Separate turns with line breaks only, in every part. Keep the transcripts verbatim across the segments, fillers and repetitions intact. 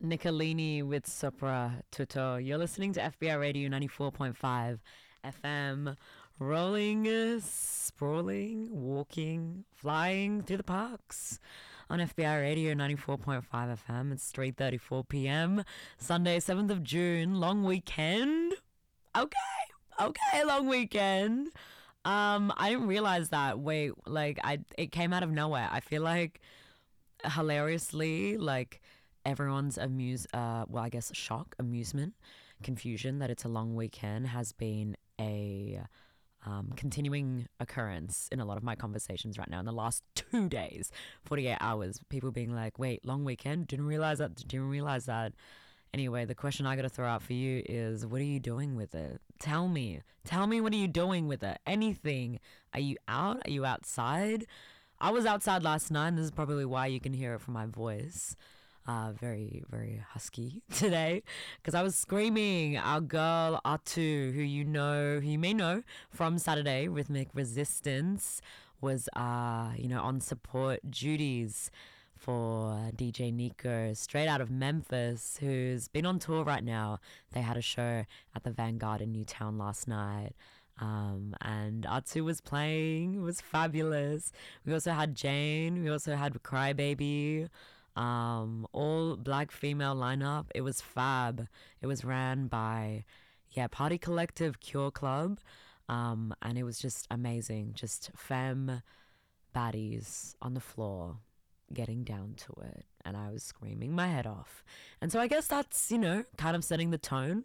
Nicolini with Sopra Tutto. You're listening to F B I Radio ninety-four point five F M. Rolling, sprawling, walking, flying through the parks on F B I Radio ninety-four point five F M. It's three thirty-four p.m. Sunday, seventh of June. Long weekend. Okay. Okay, long weekend. Um, I didn't realize that. Wait, like, I it came out of nowhere. I feel like, hilariously, like, everyone's amuse, uh, well, I guess shock, amusement, confusion that it's a long weekend has been a um, continuing occurrence in a lot of my conversations right now. In the last two days, forty-eight hours, people being like, wait, long weekend? Didn't realize that, didn't realize that. Anyway, the question I got to throw out for you is, what are you doing with it? Tell me. Tell me, what are you doing with it? Anything. Are you out? Are you outside? I was outside last night, and this is probably why you can hear it from my voice. Uh, very, very husky today, because I was screaming. Our girl Atu, who you know, who you may know from Saturday Rhythmic Resistance, was, uh, you know, on support duties for D J Nico, straight out of Memphis, who's been on tour right now. They had a show at the Vanguard in Newtown last night. Um, and Atu was playing. It was fabulous. We also had Jane. We also had Crybaby. Um, all black female lineup. It was fab. It was ran by, yeah, Party Collective Cure Club. Um, and it was just amazing. Just femme baddies on the floor getting down to it. And I was screaming my head off. And so I guess that's, you know, kind of setting the tone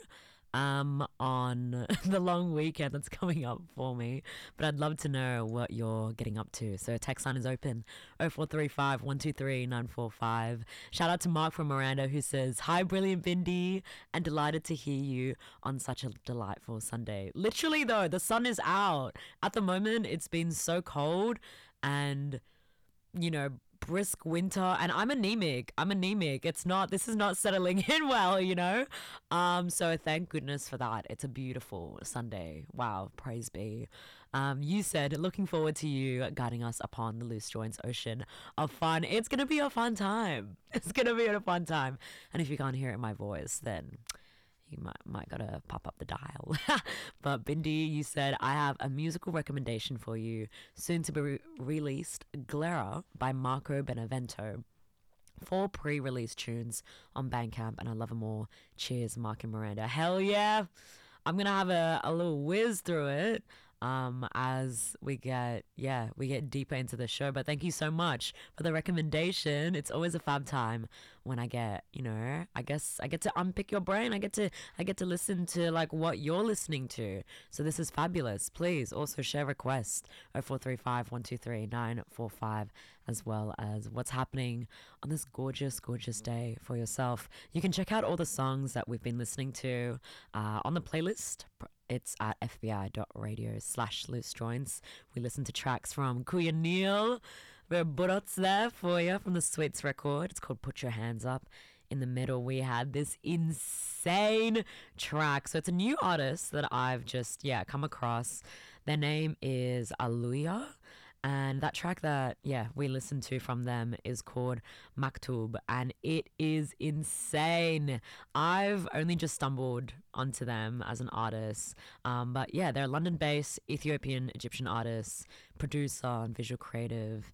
um on the long weekend that's coming up for me. But I'd love to know what you're getting up to. So text line is open, oh four three five, one two three, nine four five. Shout out to Mark from Miranda, who says, hi brilliant Bindi, and delighted to hear you on such a delightful Sunday. Literally though, the sun is out at the moment. It's been so cold and, you know, brisk winter, and I'm anemic. I'm anemic. It's not, this is not settling in well, you know? Um, so thank goodness for that. It's a beautiful Sunday. Wow, praise be. Um, you said, looking forward to you guiding us upon the Loose Joints ocean of fun. It's going to be a fun time. It's going to be a fun time. And if you can't hear it in my voice, then you might might gotta pop up the dial. But Bindi, you said, I have a musical recommendation for you. Soon to be re- released, Glera by Marco Benevento. Four pre-release tunes on Bandcamp, and I love them all. Cheers, Mark and Miranda. Hell yeah! I'm gonna have a, a little whiz through it um, as we get, yeah, we get deeper into the show. But thank you so much for the recommendation. It's always a fab time when I get, you know, I guess I get to unpick your brain. I get to, I get to listen to like what you're listening to. So this is fabulous. Please also share requests, oh four three five, one two three, nine four five, as well as what's happening on this gorgeous, gorgeous day for yourself. You can check out all the songs that we've been listening to uh, on the playlist. It's at fbi.radio slash loose joints. We listen to tracks from Kuya Neal. There are bullets there for you from the Sweets record. It's called Put Your Hands Up. In the middle, we had this insane track. So it's a new artist that I've just, yeah, come across. Their name is Aluya. And that track that, yeah, we listened to from them is called Maktub, and it is insane. I've only just stumbled onto them as an artist. Um, but yeah, they're London-based Ethiopian Egyptian artists, producer and visual creative.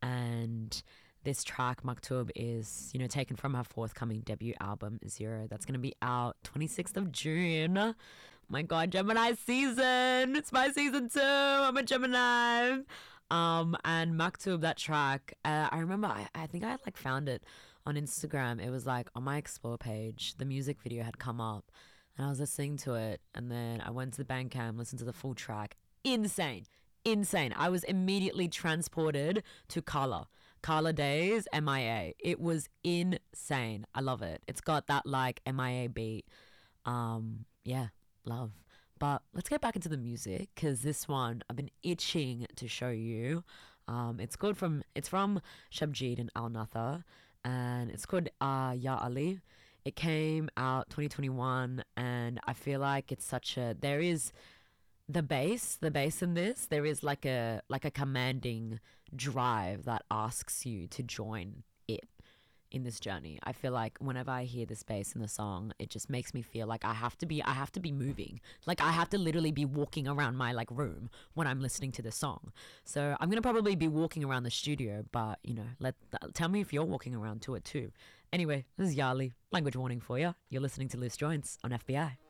And this track, Maktub, is, you know, taken from her forthcoming debut album, Zero. That's going to be out twenty-sixth of June. Oh my God, Gemini season. It's my season two. I'm a Gemini. Um, and Maktub, that track, uh, I remember, I, I think I had like found it on Instagram. It was like on my explore page, the music video had come up and I was listening to it. And then I went to the Bandcamp, listened to the full track. Insane. Insane. I was immediately transported to Kala. Kala Days, M I A. It was insane. I love it. It's got that like M I A beat. Um, yeah, love. But let's get back into the music, because this one I've been itching to show you. Um, it's called from it's from Shabjeed and Al Natha, and it's called uh, Ya Ali. It came out twenty twenty-one, and I feel like it's such a there is the bass, the bass in this. There is like a like a commanding drive that asks you to join it. in this journey. I feel like whenever I hear this bass in the song, it just makes me feel like I have to be I have to be moving. Like I have to literally be walking around my like room when I'm listening to this song. So I'm gonna probably be walking around the studio, but you know, let tell me if you're walking around to it too. Anyway, this is Yali. Language warning for you. You're listening to Loose Joints on F B I.